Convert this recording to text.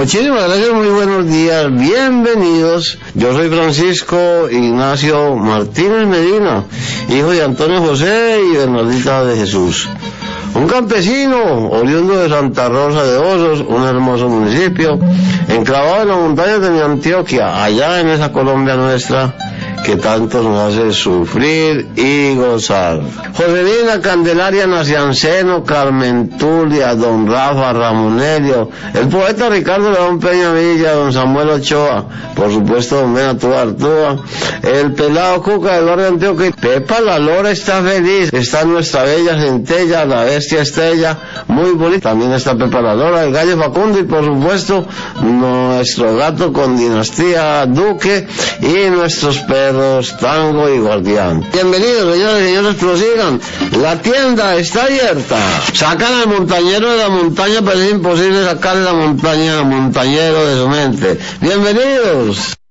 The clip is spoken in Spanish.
Muchísimas gracias, muy buenos días, bienvenidos. Yo soy Francisco Ignacio Martínez Medina, hijo de Antonio José y Bernardita de Jesús. Un campesino oriundo de Santa Rosa de Osos, un hermoso municipio, enclavado en las montañas de Antioquia, allá en esa Colombia nuestra que tanto nos hace sufrir y gozar. Joselina, Candelaria, Nacianceno, Carmen Tulia, don Rafa, Ramonelio, el poeta Ricardo León Peña Villa, don Samuel Ochoa, por supuesto don Benato Artúa, el pelado Cuca del barrio Antioquia, Pepa la Lora está feliz, está nuestra bella centella, la bestia Estella, muy bonita, también está Pepa la Lora, el gallo Facundo y por supuesto nuestro gato con dinastía Duque y nuestros perros Tango y Guardián. Bienvenidos, señores y señores, prosigan. La tienda está abierta. Sacan al montañero de la montaña, pero es imposible sacarle la montaña al montañero de su mente. Bienvenidos.